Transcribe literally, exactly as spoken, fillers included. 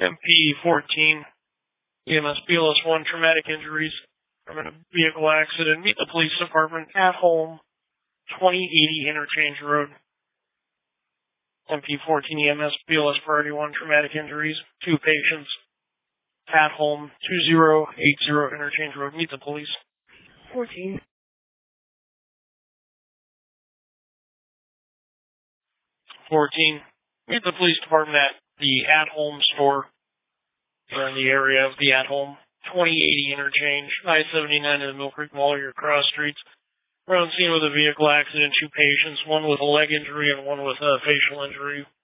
M P fourteen, E M S B L S one, traumatic injuries from a vehicle accident. Meet the police department at home, twenty eighty Interchange Road. M P fourteen E M S B L S priority one, traumatic injuries, two patients at home, two zero eight zero Interchange Road. Meet the police. fourteen. fourteen. Meet the police department at the at-home store. They're in the area of the at-home. twenty eighty Interchange, I seventy-nine to the Mill Creek Mall, your cross streets. Around scene with a vehicle accident, two patients, one with a leg injury and one with a facial injury.